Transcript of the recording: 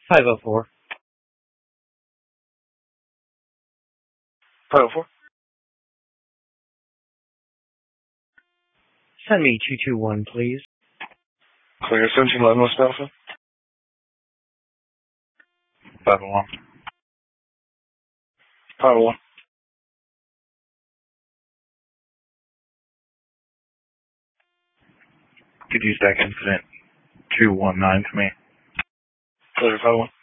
504. 504. Send me 221, please. Clear 1711 West Battlefield. 501. 501. Could you stack incident 219 for me? Clear 501.